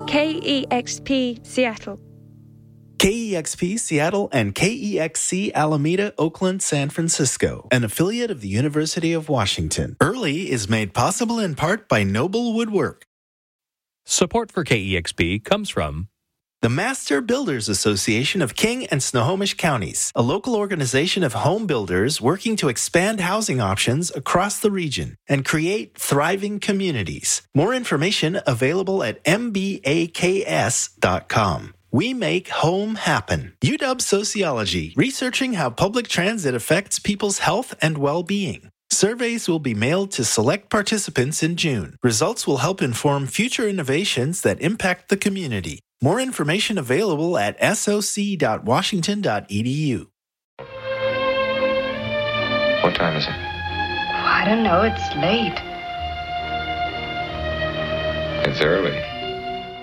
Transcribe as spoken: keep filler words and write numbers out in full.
K E X P Seattle. K E X P Seattle and K E X C Alameda, Oakland, San Francisco, an affiliate of the University of Washington. Early is made possible in part by Noble Woodwork. Support for K E X P comes from the Master Builders Association of King and Snohomish Counties, a local organization of home builders working to expand housing options across the region and create thriving communities. More information available at m b a k s dot com. We make home happen. U W Sociology, researching how public transit affects people's health and well-being. Surveys will be mailed to select participants in June. Results will help inform future innovations that impact the community. More information available at s o c dot washington dot e d u. What time is it? Oh, I don't know. It's late. It's early.